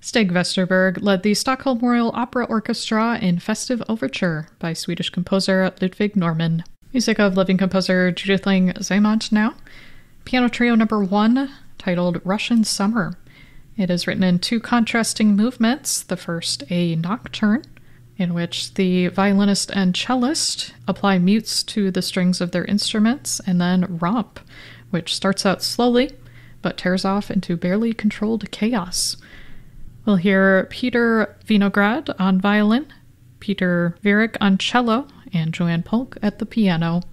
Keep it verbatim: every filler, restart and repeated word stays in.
Stig Vesterberg led the Stockholm Royal Opera Orchestra in Festive Overture by Swedish composer Ludwig Norman. Music of living composer Judithling Zaimont now. Piano Trio number one, titled Russian Summer. It is written in two contrasting movements. The first, a nocturne, in which the violinist and cellist apply mutes to the strings of their instruments, and then Romp, which starts out slowly, but tears off into barely controlled chaos. We'll hear Peter Vinograd on violin, Peter Virik on cello, and Joanne Polk at the piano.